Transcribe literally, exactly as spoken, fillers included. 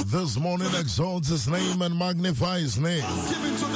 this morning exalts his name and magnify his name.